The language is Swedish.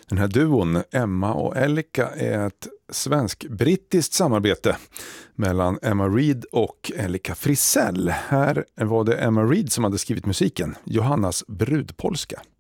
Den här duon, Emma och Elika, är ett svensk-brittiskt samarbete mellan Emma Reed och Elika Frisell. Här var det Emma Reed som hade skrivit musiken, Johannas brudpolska.